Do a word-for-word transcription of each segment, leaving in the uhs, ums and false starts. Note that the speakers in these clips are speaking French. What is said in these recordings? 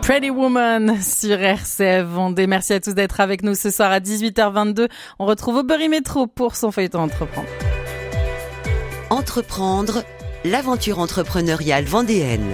Pretty Woman sur R C F Vendée. Merci à tous d'être avec nous ce soir à dix-huit heures vingt-deux. On retrouve Aubery Métro pour son feuilleton Entreprendre. Entreprendre, l'aventure entrepreneuriale vendéenne.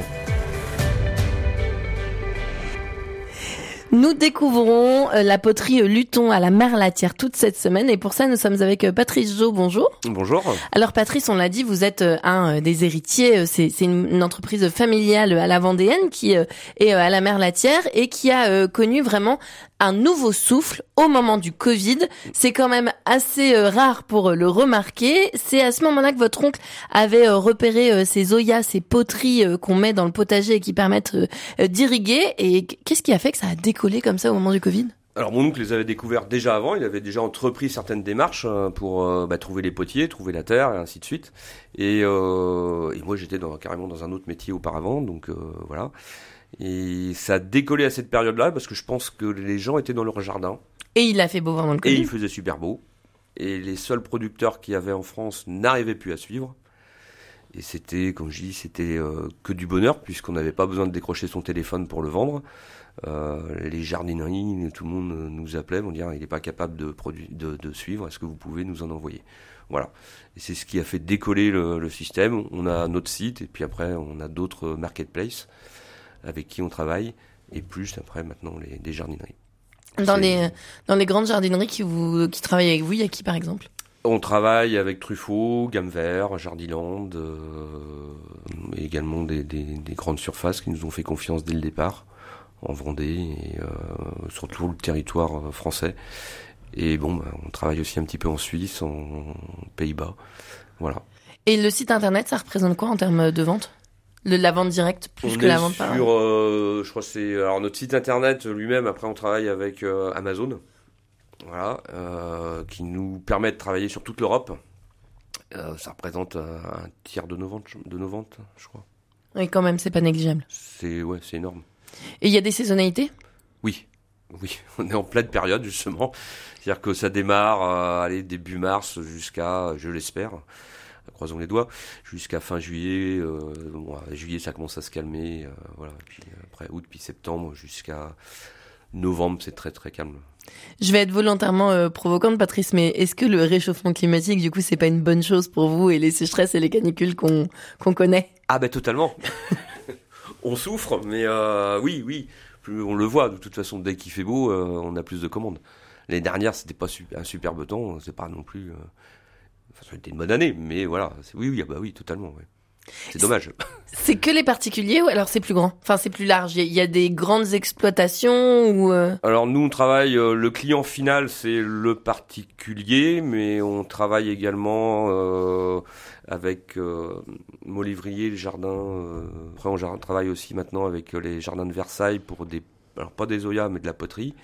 Nous découvrons la poterie Luton à la Merlatière toute cette semaine et pour ça nous sommes avec Patrice Jo. Bonjour. Bonjour. Alors Patrice, on l'a dit, vous êtes un des héritiers. C'est, c'est une entreprise familiale à la Vendéenne qui est à la Merlatière et qui a connu vraiment un nouveau souffle au moment du Covid. C'est quand même assez rare pour le remarquer. C'est à ce moment-là que votre oncle avait repéré ces zoyas, ces poteries qu'on met dans le potager et qui permettent d'irriguer. Et qu'est-ce qui a fait que ça a décollé comme ça au moment du Covid ? Alors mon oncle les avait découverts déjà avant, il avait déjà entrepris certaines démarches pour euh, bah, trouver les potiers, trouver la terre et ainsi de suite. Et, euh, et moi j'étais dans, carrément dans un autre métier auparavant, donc euh, voilà. Et ça a décollé à cette période-là parce que je pense que les gens étaient dans leur jardin. Et il a fait beau pendant le Covid. Et il faisait super beau. Et les seuls producteurs qu'il y avait en France n'arrivaient plus à suivre. Et c'était, comme je dis, c'était euh, que du bonheur puisqu'on n'avait pas besoin de décrocher son téléphone pour le vendre. Euh, les jardineries, tout le monde nous appelait, on dirait il n'est pas capable de, produire, de, de suivre, est-ce que vous pouvez nous en envoyer ? Voilà. Et c'est ce qui a fait décoller le, le système. On a notre site et puis après on a d'autres marketplaces avec qui on travaille et plus après maintenant les, les jardineries. Dans les, dans les grandes jardineries qui, vous, qui travaillent avec vous, il y a qui par exemple ? On travaille avec Truffaut, Gamme Vert, Jardiland, euh, et également des, des, des grandes surfaces qui nous ont fait confiance dès le départ. En Vendée et euh, sur tout le territoire euh, français. Et bon, bah, on travaille aussi un petit peu en Suisse, en, en Pays-Bas. Voilà. Et le site internet, ça représente quoi en termes de vente ? Le, la vente directe plus on que la vente sur, par... euh, je crois que c'est... Alors notre site internet lui-même, après on travaille avec euh, Amazon, voilà, euh, qui nous permet de travailler sur toute l'Europe. Euh, ça représente un, un tiers de nos ventes, de nos ventes, je crois. Oui, quand même, c'est pas négligeable. C'est, ouais, c'est énorme. Et il y a des saisonnalités ? Oui, oui, on est en pleine période justement. C'est-à-dire que ça démarre euh, allez, début mars jusqu'à, je l'espère, croisons les doigts, jusqu'à fin juillet. Euh, bon, juillet ça commence à se calmer, euh, voilà. Puis après août, puis septembre jusqu'à novembre, c'est très très calme. Je vais être volontairement euh, provocante, Patrice, mais est-ce que le réchauffement climatique, du coup, c'est pas une bonne chose pour vous et les sécheresses et les canicules qu'on qu'on connaît ? Ah ben totalement. On souffre, mais euh, oui, oui, on le voit. De toute façon, dès qu'il fait beau, euh, on a plus de commandes. L'année dernière, c'était pas super, un superbe temps, c'est pas non plus. Euh, enfin, ça a été une bonne année, mais voilà. C'est, oui, oui, ah bah oui, totalement. Ouais. C'est dommage. C'est que les particuliers ou alors c'est plus grand ? Enfin, c'est plus large. Il y, y a des grandes exploitations ou euh... Alors nous, on travaille. Euh, le client final, c'est le particulier, mais on travaille également euh, avec euh, Molivrier, les jardins. Euh, après, on jar- travaille aussi maintenant avec les jardins de Versailles pour des, alors pas des zoyas, mais de la poterie.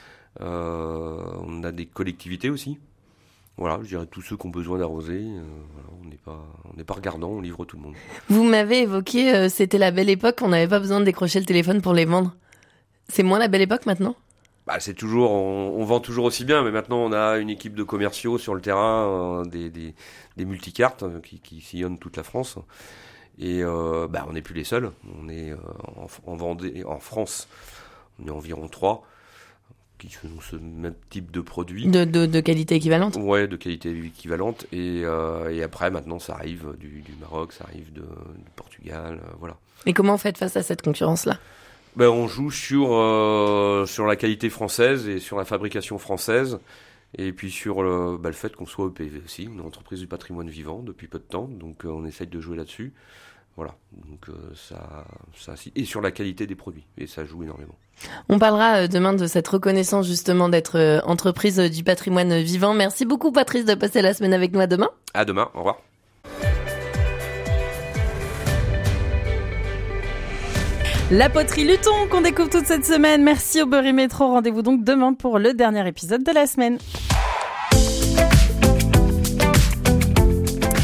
Euh, on a des collectivités aussi. Voilà, je dirais tous ceux qui ont besoin d'arroser. Euh, voilà, on n'est pas, on n'est pas regardant, on livre tout le monde. Vous m'avez évoqué, euh, c'était la belle époque, on n'avait pas besoin de décrocher le téléphone pour les vendre. C'est moins la belle époque maintenant ? Bah, c'est toujours, on, on vend toujours aussi bien, mais maintenant on a une équipe de commerciaux sur le terrain, euh, des, des, des multicartes euh, qui, qui sillonnent toute la France. Et euh, bah, on n'est plus les seuls. On est euh, en, en Vendée, en France, on est environ trois qui font ce même type de produit. De, de, de qualité équivalente ? Ouais, de qualité équivalente. Et, euh, et après, maintenant, ça arrive du, du Maroc, ça arrive de, du Portugal, euh, voilà. Et comment vous faites face à cette concurrence-là ? Ben, on joue sur, euh, sur la qualité française et sur la fabrication française. Et puis sur le, ben, le fait qu'on soit E P V aussi, une entreprise du patrimoine vivant depuis peu de temps. Donc, euh, on essaye de jouer là-dessus. Voilà, donc euh, ça, ça, et sur la qualité des produits, et ça joue énormément. On parlera demain de cette reconnaissance justement d'être euh, entreprise du patrimoine vivant. Merci beaucoup Patrice de passer la semaine avec nous. À demain. À demain, au revoir. La poterie Luton qu'on découvre toute cette semaine. Merci Aubery Métro. Rendez-vous donc demain pour le dernier épisode de la semaine.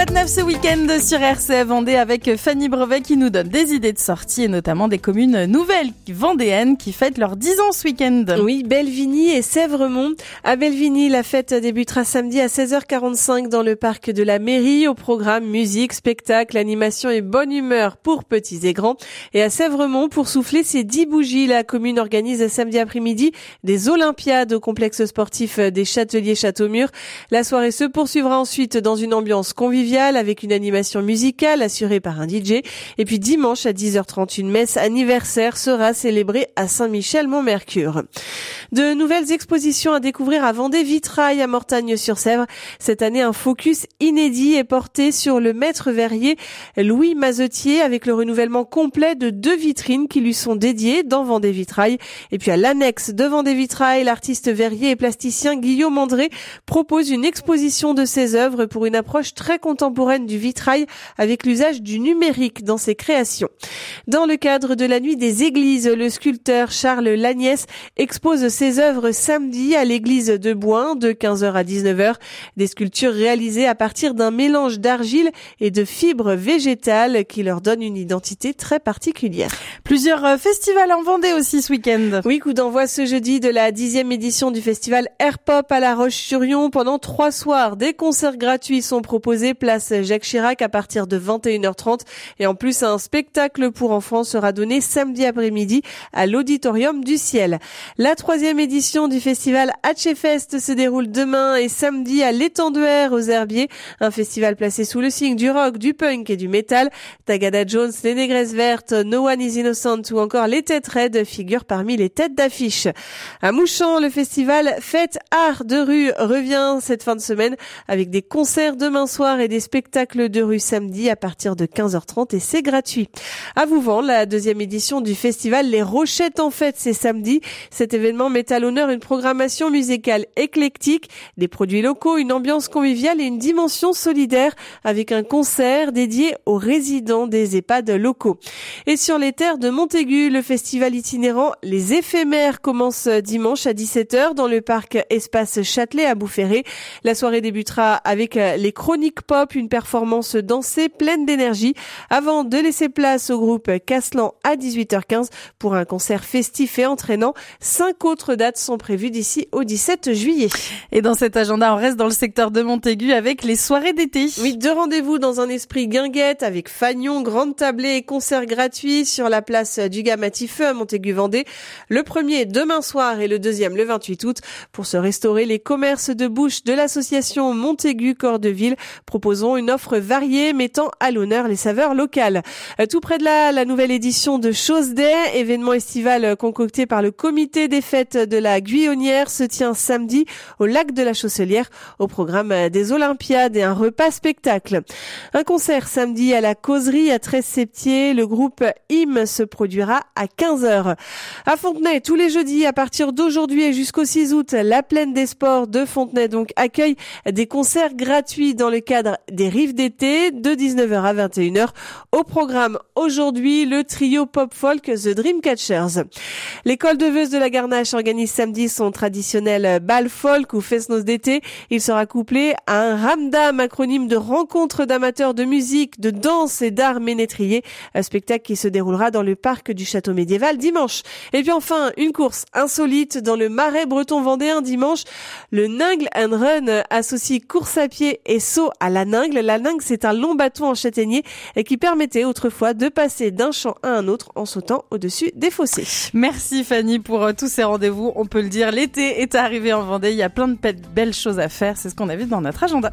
Quoi de neuf ce week-end sur R C F Vendée avec Fanny Brevet qui nous donne des idées de sortie et notamment des communes nouvelles vendéennes qui fêtent leurs dix ans ce week-end. Oui, Belvigny et Sèvremont. À Belvigny, la fête débutera samedi à seize heures quarante-cinq dans le parc de la mairie. Au programme musique, spectacle, animation et bonne humeur pour petits et grands. Et à Sèvremont, pour souffler ses dix bougies, la commune organise samedi après-midi des Olympiades au complexe sportif des Châteliers Châteaumur. La soirée se poursuivra ensuite dans une ambiance conviviale avec une animation musicale assurée par un D J. Et puis dimanche à dix heures trente, une messe anniversaire sera célébrée à Saint-Michel-Mont-Mercure. De nouvelles expositions à découvrir à Vendée Vitrail à Mortagne-sur-Sèvre. Cette année, un focus inédit est porté sur le maître verrier Louis Mazetier avec le renouvellement complet de deux vitrines qui lui sont dédiées dans Vendée Vitrail. Et puis à l'annexe de Vendée Vitrail, l'artiste verrier et plasticien Guillaume André propose une exposition de ses œuvres pour une approche très contemporaine du vitrail avec l'usage du numérique dans ses créations. Dans le cadre de la Nuit des Églises, le sculpteur Charles Lagnès expose ses œuvres samedi à l'église de Boin de quinze heures à dix-neuf heures. Des sculptures réalisées à partir d'un mélange d'argile et de fibres végétales qui leur donnent une identité très particulière. Plusieurs festivals en Vendée aussi ce week-end. Oui, coup d'envoi ce jeudi de la dixième édition du festival Air Pop à La Roche-sur-Yon. Pendant trois soirs, des concerts gratuits sont proposés place Jacques Chirac à partir de vingt et une heures trente. Et en plus, un spectacle pour enfants sera donné samedi après-midi à l'Auditorium du Ciel. La troisième édition du festival Hatchefest se déroule demain et samedi à l'Étang-de-Hair aux Herbiers. Un festival placé sous le signe du rock, du punk et du métal. Tagada Jones, les Négresses Vertes, No One is Innocent ou encore les Têtes Raides figurent parmi les têtes d'affiche. À Mouchamp, le festival Fête Art de rue revient cette fin de semaine avec des concerts demain soir et des spectacles de rue samedi à partir de quinze heures trente et c'est gratuit. À Vouvant, la deuxième édition du festival Les Rochettes en Fête, c'est samedi. Cet événement met à l'honneur une programmation musicale éclectique, des produits locaux, une ambiance conviviale et une dimension solidaire avec un concert dédié aux résidents des EHPAD locaux. Et sur les terres de Montaigu, le festival itinérant Les Éphémères commence dimanche à dix-sept heures dans le parc Espace Châtelet à Boufféré. La soirée débutera avec les Chroniques Pop, une performance dansée pleine d'énergie avant de laisser place au groupe Caslan à dix-huit heures quinze pour un concert festif et entraînant. Cinq autres dates sont prévues d'ici au dix-sept juillet. Et dans cet agenda, on reste dans le secteur de Montaigu avec les soirées d'été. Oui, deux rendez-vous dans un esprit guinguette avec fanion, grande tablée et concerts gratuits sur la place du Gamatifeu à Montaigu-Vendée. Le premier demain soir et le deuxième le vingt-huit août. Pour se restaurer les commerces de bouche de l'association Montaigu Corps de Ville proposons une offre variée mettant à l'honneur les saveurs locales. Tout près de là, la nouvelle édition de Chose Day, événement estival concocté par le comité des fêtes de la Guyonnière, se tient samedi au lac de la Chausselière au programme des Olympiades et un repas spectacle. Un concert samedi à la Causerie à Treize-Septier, le groupe I M se produira à quinze heures. À Fontenay, tous les jeudis à partir d'aujourd'hui et jusqu'au six août, la Plaine des Sports de Fontenay donc accueille des concerts gratuits dans le cadre des Rives d'été de dix-neuf heures à vingt et une heures. Au programme aujourd'hui, le trio pop-folk The Dreamcatchers. L'école de Veuse de la Garnache organise samedi son traditionnel bal folk ou fest-noz d'été. Il sera couplé à un ramdam, acronyme de rencontre d'amateurs de musique, de danse et d'art ménétrier. Un spectacle qui se déroulera dans le parc du château médiéval dimanche. Et puis enfin, une course insolite dans le Marais breton vendéen dimanche. Le Ningle and Run associe course à pied et saut à la Ningle. La Ningle, c'est un long bâton en châtaignier qui permettait autrefois de passer d'un champ à un autre en sautant au-dessus des fossés. Merci Fanny pour euh, tous ces rendez-vous. On peut le dire, l'été est arrivé en Vendée. Il y a plein de pe- belles choses à faire. C'est ce qu'on a vu dans notre agenda.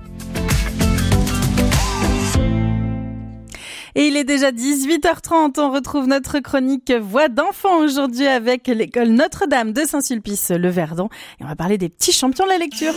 Et il est déjà dix-huit heures trente, on retrouve notre chronique Voix d'enfant aujourd'hui avec l'école Notre-Dame de Saint-Sulpice, le Verdon. Et on va parler des petits champions de la lecture.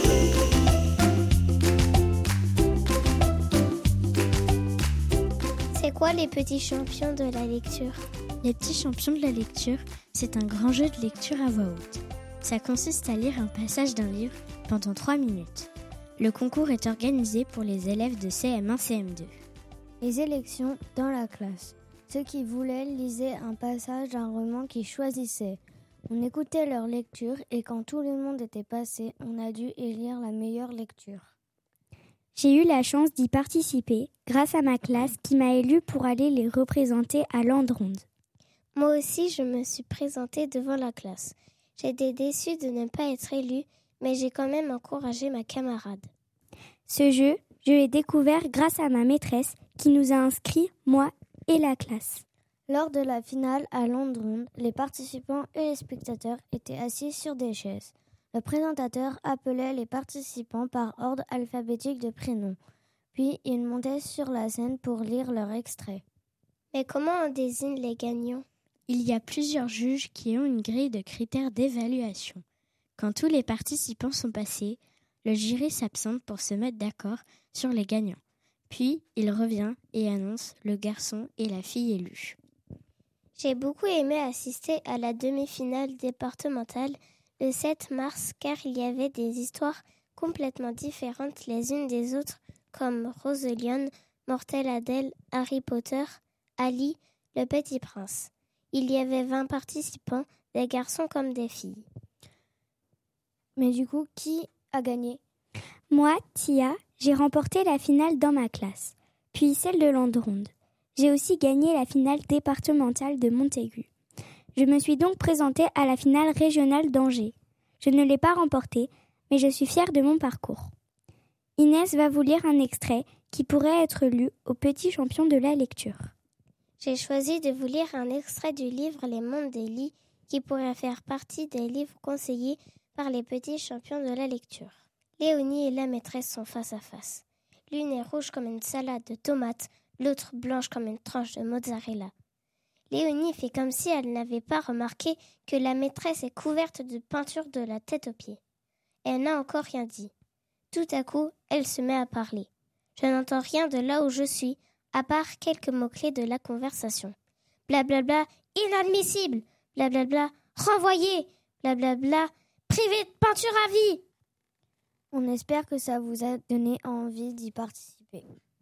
C'est quoi les petits champions de la lecture ? Les petits champions de la lecture, c'est un grand jeu de lecture à voix haute. Ça consiste à lire un passage d'un livre pendant trois minutes. Le concours est organisé pour les élèves de C M un C M deux. Les élections dans la classe. Ceux qui voulaient lisaient un passage d'un roman qu'ils choisissaient. On écoutait leur lecture et quand tout le monde était passé, on a dû élire la meilleure lecture. J'ai eu la chance d'y participer grâce à ma classe qui m'a élue pour aller les représenter à Landronde. Moi aussi, je me suis présentée devant la classe. J'étais déçue de ne pas être élue, mais j'ai quand même encouragé ma camarade. Ce jeu, je l'ai découvert grâce à ma maîtresse qui nous a inscrits, moi et la classe. Lors de la finale à Landronde, les participants et les spectateurs étaient assis sur des chaises. Le présentateur appelait les participants par ordre alphabétique de prénoms. Puis ils montaient sur la scène pour lire leur extrait. Mais comment on désigne les gagnants ? Il y a plusieurs juges qui ont une grille de critères d'évaluation. Quand tous les participants sont passés, le jury s'absente pour se mettre d'accord sur les gagnants. Puis il revient et annonce le garçon et la fille élus. J'ai beaucoup aimé assister à la demi-finale départementale le sept mars car il y avait des histoires complètement différentes les unes des autres comme Roselion, Mortelle Adèle, Harry Potter, Ali, le Petit Prince. Il y avait vingt participants, des garçons comme des filles. Mais du coup, qui a gagné ? Moi, Tia, j'ai remporté la finale dans ma classe, puis celle de Landronde. J'ai aussi gagné la finale départementale de Montaigu. Je me suis donc présentée à la finale régionale d'Angers. Je ne l'ai pas remportée, mais je suis fière de mon parcours. Inès va vous lire un extrait qui pourrait être lu aux petits champions de la lecture. J'ai choisi de vous lire un extrait du livre Les Mondes des Lits qui pourrait faire partie des livres conseillés par les petits champions de la lecture. Léonie et la maîtresse sont face à face. L'une est rouge comme une salade de tomates, l'autre blanche comme une tranche de mozzarella. Léonie fait comme si elle n'avait pas remarqué que la maîtresse est couverte de peinture de la tête aux pieds. Elle n'a encore rien dit. Tout à coup, elle se met à parler. Je n'entends rien de là où je suis, à part quelques mots-clés de la conversation. Blablabla, inadmissible. Blablabla, renvoyé. Blablabla, privé de peinture à vie. On espère que ça vous a donné envie d'y participer.